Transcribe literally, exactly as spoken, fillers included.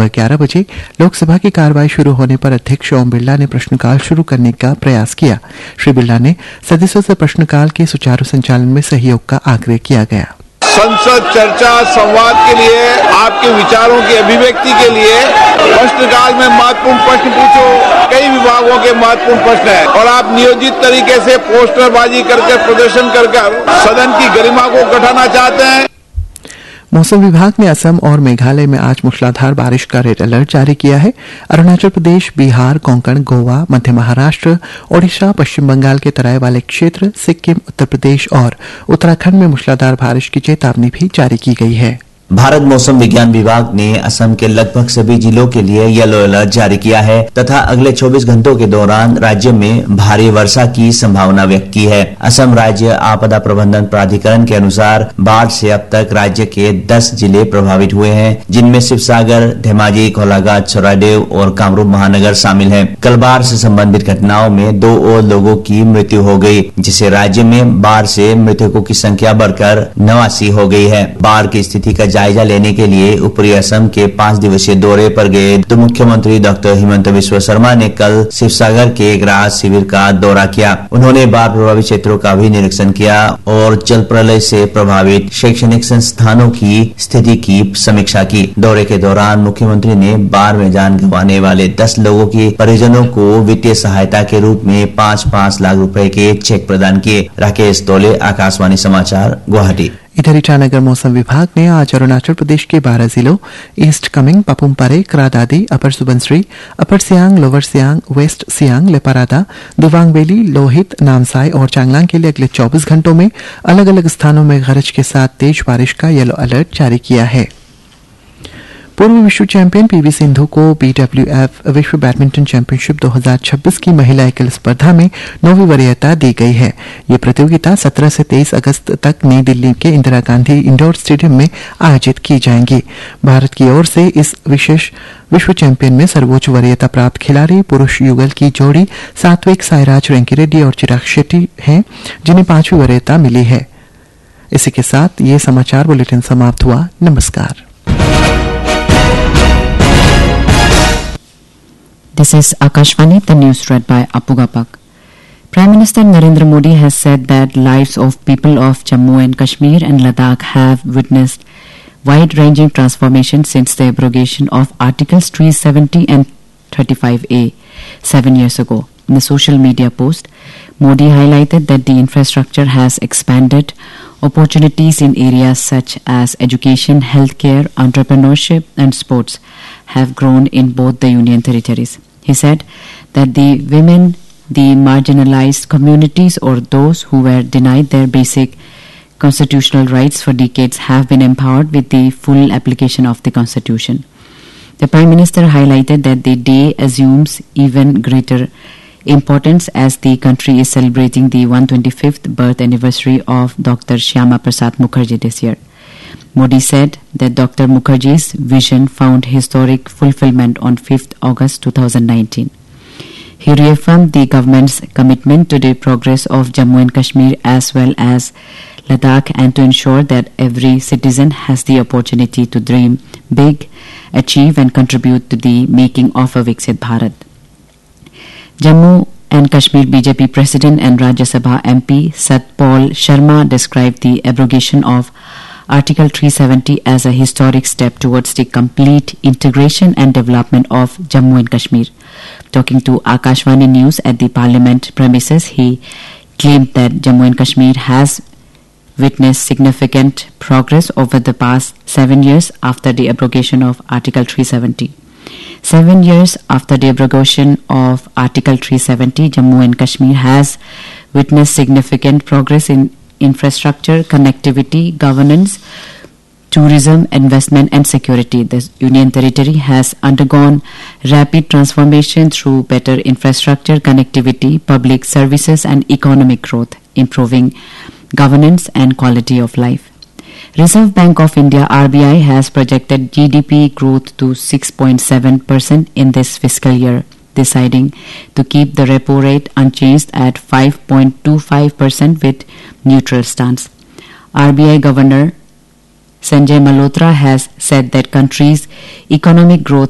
सुबह ग्यारह बजे लोकसभा की कार्यवाही शुरू होने पर अध्यक्ष ओम बिरला ने प्रश्नकाल शुरू करने का प्रयास किया। श्री बिरला ने सदस्यों से प्रश्नकाल के सुचारू संचालन में सहयोग का आग्रह किया गया। संसद चर्चा संवाद के लिए, आपके विचारों की अभिव्यक्ति के लिए प्रश्नकाल में महत्वपूर्ण प्रश्न पूछो। कई विभागों के महत्वपूर्ण प्रश्न है और आप नियोजित तरीके से पोस्टरबाजी करके प्रदर्शन कर कर सदन की गरिमा को घटाना चाहते हैं। मौसम विभाग ने असम और मेघालय में आज मूसलाधार बारिश का रेड अलर्ट जारी किया है। अरुणाचल प्रदेश, बिहार, कोंकण, गोवा, मध्य महाराष्ट्र, ओडिशा, पश्चिम बंगाल के तराई वाले क्षेत्र, सिक्किम, उत्तर प्रदेश और उत्तराखंड में मूसलाधार बारिश की चेतावनी भी जारी की गई है। भारत मौसम विज्ञान विभाग ने असम के लगभग सभी जिलों के लिए येलो अलर्ट जारी किया है तथा अगले चौबीस घंटों के दौरान राज्य में भारी वर्षा की संभावना व्यक्त की है। असम राज्य आपदा प्रबंधन प्राधिकरण के अनुसार बाढ़ से अब तक राज्य के दस जिले प्रभावित हुए हैं, जिनमें शिवसागर, धेमाजी, कोलाघाट, चौरादेव और कामरूप महानगर शामिल है। कल बाढ़ से संबंधित घटनाओं में दो और लोगों की मृत्यु हो गई, जिससे राज्य में बाढ़ से मृतकों की संख्या बढ़कर नवासी हो गई है। बाढ़ की स्थिति का जायजा लेने के लिए ऊपरी असम के पांच दिवसीय दौरे पर गए तो मुख्यमंत्री डॉक्टर हिमंत बिस्वा शर्मा ने कल शिवसागर के एक राहत शिविर का दौरा किया। उन्होंने बाढ़ प्रभावित क्षेत्रों का भी निरीक्षण किया और जल प्रलय से प्रभावित शैक्षणिक संस्थानों की स्थिति की समीक्षा की। दौरे के दौरान मुख्यमंत्री ने बाढ़ में जान गंवाने वाले दस लोगों के परिजनों को वित्तीय सहायता के रूप में पाँच पाँच लाख रुपए के चेक प्रदान किए। राकेश तोले, आकाशवाणी समाचार, गुवाहाटी। इधर ईटानगर मौसम विभाग ने आज अरुणाचल प्रदेश के बारह जिलों ईस्ट कामेंग, पापुमपारे, क्रा दादी, अपर सुबनसिरी, अपर Siang, lower Siang, waste Siang, Leparada, Dibang valley, Lohit, Namsai और चांगलांग के लिए अगले चौबीस घंटों में अलग अलग स्थानों में गरज के साथ तेज बारिश का येलो अलर्ट जारी किया है। पूर्व विश्व चैंपियन पीवी सिंधु को बीडब्ल्यूएफ विश्व बैडमिंटन चैंपियनशिप दो हज़ार छब्बीस की महिला एकल स्पर्धा में नौवीं वरीयता दी गई है। ये प्रतियोगिता सत्रह से तेईस अगस्त तक नई दिल्ली के इंदिरा गांधी इंडोर स्टेडियम में आयोजित की जाएंगी। भारत की ओर से इस विशेष विश्व चैंपियन में सर्वोच्च वरीयता प्राप्त खिलाड़ी पुरुष युगल की जोड़ी सात्विक साईराज रेंकीरेड्डी और चिराग शेट्टी हैं, जिन्हें पांचवी वरीयता मिली है। इसी के साथ ये समाचार बुलेटिन समाप्त हुआ। नमस्कार। This is Akashvani, the news read by Apu Gapak. Prime Minister Narendra Modi has said that lives of people of Jammu and Kashmir and Ladakh have witnessed wide-ranging transformation since the abrogation of Articles three seventy and thirty-five A seven years ago. In a social media post, Modi highlighted that the infrastructure has expanded, opportunities in areas such as education, healthcare, entrepreneurship and sports have grown in both the union territories. He said that the women, the marginalized communities or those who were denied their basic constitutional rights for decades have been empowered with the full application of the Constitution. The Prime Minister highlighted that the day assumes even greater importance as the country is celebrating the one hundred twenty-fifth birth anniversary of Doctor Shyama Prasad Mukherjee this year. Modi said that Doctor Mukherjee's vision found historic fulfillment on fifth August two thousand nineteen. He reaffirmed the government's commitment to the progress of Jammu and Kashmir as well as Ladakh and to ensure that every citizen has the opportunity to dream big, achieve and contribute to the making of a Viksit Bharat. Jammu and Kashmir B J P President and Rajya Sabha M P Satpal Sharma described the abrogation of Article three seventy as a historic step towards the complete integration and development of Jammu and Kashmir. Talking to Akashvani News at the Parliament premises, he claimed that Jammu and Kashmir has witnessed significant progress over the past seven years after the abrogation of Article three seventy. Seven years after the abrogation of Article three seventy, Jammu and Kashmir has witnessed significant progress in infrastructure, connectivity, governance, tourism, investment and security. The Union Territory has undergone rapid transformation through better infrastructure, connectivity, public services and economic growth, improving governance and quality of life. Reserve Bank of India R B I has projected G D P growth to six point seven percent in this fiscal year, deciding to keep the repo rate unchanged at five point two five percent with neutral stance. R B I Governor Sanjay Malhotra has said that country's economic growth